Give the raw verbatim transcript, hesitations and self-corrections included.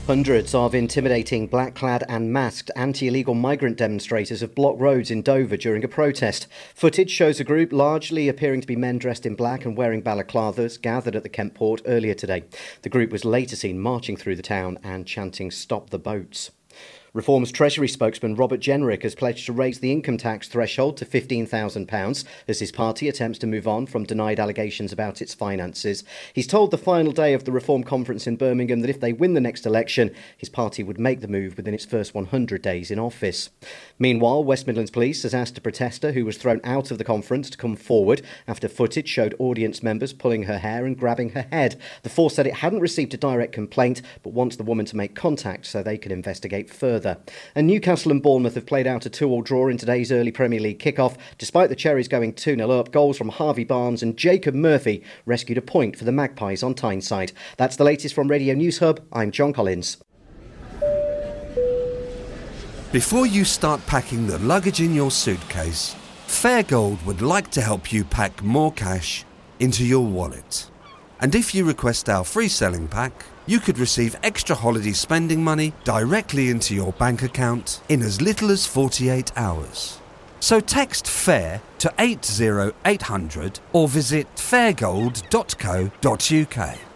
Hundreds of intimidating black-clad and masked anti-illegal migrant demonstrators have blocked roads in Dover during a protest. Footage shows a group, largely appearing to be men dressed in black and wearing balaclavas, gathered at the Kent port earlier today. The group was later seen marching through the town and chanting "Stop the boats." Reform's Treasury spokesman Robert Jenrick has pledged to raise the income tax threshold to fifteen thousand pounds as his party attempts to move on from denied allegations about its finances. He's told the final day of the Reform conference in Birmingham that if they win the next election, his party would make the move within its first one hundred days in office. Meanwhile, West Midlands Police has asked a protester who was thrown out of the conference to come forward after footage showed audience members pulling her hair and grabbing her head. The force said it hadn't received a direct complaint but wants the woman to make contact so they can investigate further. And Newcastle and Bournemouth have played out a two-all draw in today's early Premier League kick-off. Despite the Cherries going two nil up, goals from Harvey Barnes and Jacob Murphy rescued a point for the Magpies on Tyneside. That's the latest from Radio News Hub. I'm John Collins. Before you start packing the luggage in your suitcase, Fairgold would like to help you pack more cash into your wallet. And if you request our free selling pack, you could receive extra holiday spending money directly into your bank account in as little as forty-eight hours. So text FAIR to eight zero eight hundred or visit fairgold dot co dot uk.